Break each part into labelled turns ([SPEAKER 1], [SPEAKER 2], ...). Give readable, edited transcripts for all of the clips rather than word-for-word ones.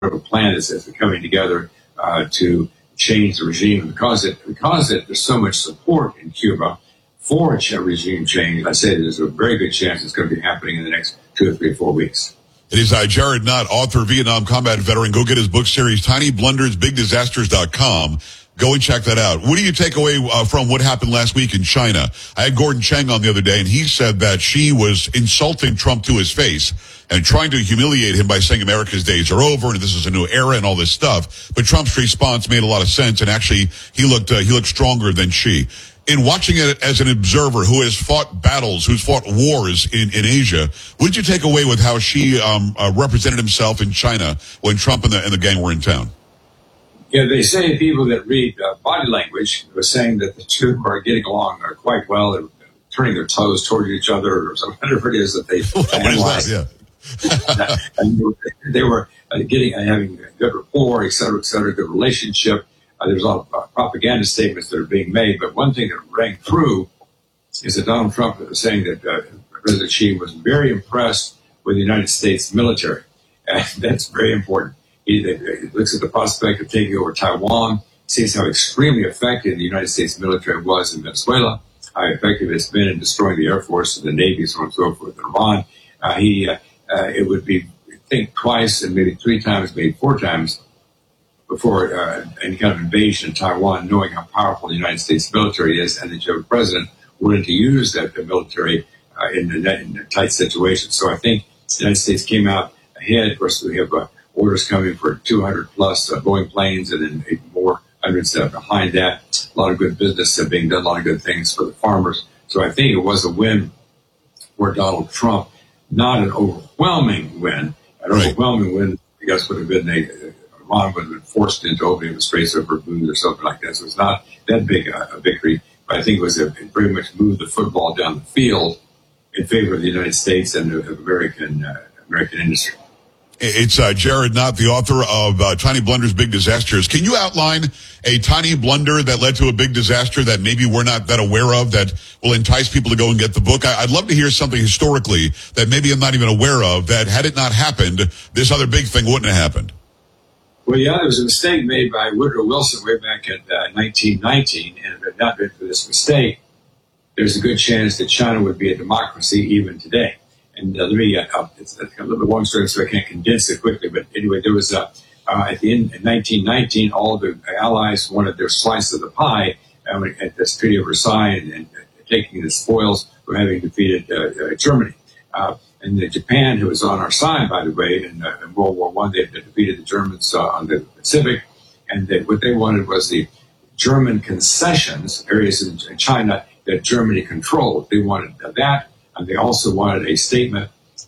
[SPEAKER 1] of a plan that's coming together to change the regime. Because there's so much support in Cuba for a regime change, I say there's a very good chance it's going to be happening in the next 2 or 3 or 4 weeks.
[SPEAKER 2] It is Jared Knott, author, Vietnam combat veteran. Go get his book series, tinyblundersbigdisasters.com. Go and check that out. What do you take away from what happened last week in China? I had Gordon Chang on the other day, and he said that she was insulting Trump to his face and trying to humiliate him by saying America's days are over and this is a new era and all this stuff. But Trump's response made a lot of sense, and actually he looked stronger than she. In watching it as an observer who has fought battles, who's fought wars in Asia, what did you take away with how she represented himself in China when Trump and the gang were in town?
[SPEAKER 1] Yeah, they say people that read body language are saying that the two are getting along quite well and turning their toes toward each other, or whatever it is that they analyze.
[SPEAKER 2] Yeah.
[SPEAKER 1] And they were having a good rapport, et cetera, good relationship. There's a lot of propaganda statements that are being made, but one thing that rang through is that Donald Trump was saying that President Xi was very impressed with the United States military. And that's very important. He looks at the prospect of taking over Taiwan, sees how extremely effective the United States military was in Venezuela, how effective it's been in destroying the Air Force and the Navy, so on and so forth, in Iran. It would be, think twice and maybe 3 times, maybe 4 times before any kind of invasion in Taiwan, knowing how powerful the United States military is, and that you have a president willing to use that military in a tight situation. So I think the United States came out ahead. Of course, we have orders coming for 200 plus Boeing planes, and then more hundreds behind that. A lot of good business being done, a lot of good things for the farmers. So I think it was a win for Donald Trump, not an overwhelming win. An overwhelming win, I guess, would have been Iran would have been forced into opening the Straits of Hormuz or something like that. So it's not that big a victory, but I think it very much moved the football down the field in favor of the United States and of American industry.
[SPEAKER 2] It's Jared Knott, the author of Tiny Blunders, Big Disasters. Can you outline a tiny blunder that led to a big disaster that maybe we're not that aware of that will entice people to go and get the book? I'd love to hear something historically that maybe I'm not even aware of, that had it not happened, this other big thing wouldn't have happened.
[SPEAKER 1] Well, yeah, there was a mistake made by Woodrow Wilson way back in 1919, and if it had not been for this mistake, there's a good chance that China would be a democracy even today. And let me, it's a little bit long story, so I can't condense it quickly. But anyway, there was at the end in 1919, all the Allies wanted their slice of the pie at the Treaty of Versailles and taking the spoils for having defeated Germany. And Japan, who was on our side, by the way, in World War I, they defeated the Germans on the Pacific. And what they wanted was the German concessions, areas in China that Germany controlled. They wanted that. And they also wanted a statement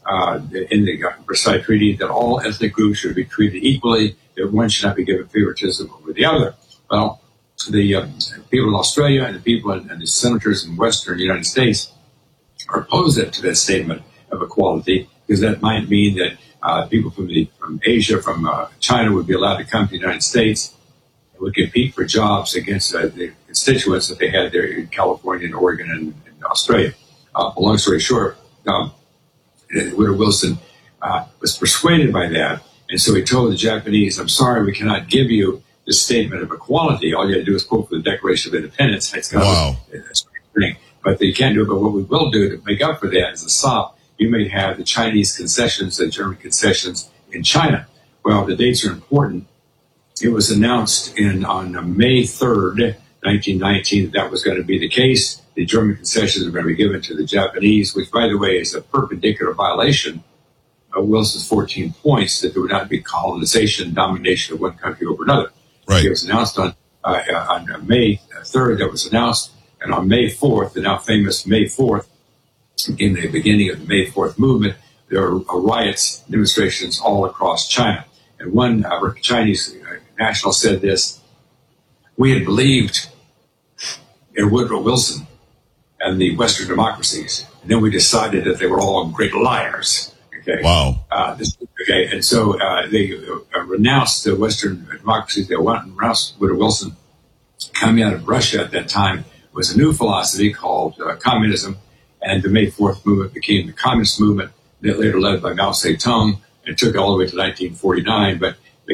[SPEAKER 1] in the Versailles Treaty that all ethnic groups should be treated equally, that one should not be given favoritism over the other. Well, the people in Australia and the people and the senators in Western United States are opposed to that statement of equality, because that might mean that people from Asia, from China would be allowed to come to the United States and would compete for jobs against the constituents that they had there in California and Oregon and Australia. Long story short, Woodrow Wilson was persuaded by that, and so he told the Japanese, "I'm sorry, we cannot give you the statement of equality. All you got to do is quote for the Declaration of Independence."
[SPEAKER 2] Wow.
[SPEAKER 1] But they can't do it. But what we will do to make up for that is a SOP. You may have the Chinese concessions, the German concessions in China. Well, the dates are important. It was announced on May 3rd, 1919, that was going to be the case. The German concessions were going to be given to the Japanese, which, by the way, is a perpendicular violation of Wilson's 14 points, that there would not be colonization, domination of one country over another.
[SPEAKER 2] Right.
[SPEAKER 1] It was announced on May 3rd, that was announced, and on May 4th, the now famous May 4th, in the beginning of the May 4th movement, there were riots, demonstrations all across China. And one Chinese national said this: "We had believed in Woodrow Wilson and the Western democracies, and then we decided that they were all great liars." Okay.
[SPEAKER 2] Wow.
[SPEAKER 1] And so they renounced the Western democracies. They went and renounced Woodrow Wilson. Coming out of Russia at that time was a new philosophy called communism, and the May 4th movement became the communist movement, later led by Mao Zedong, and it took all the way to 1949. But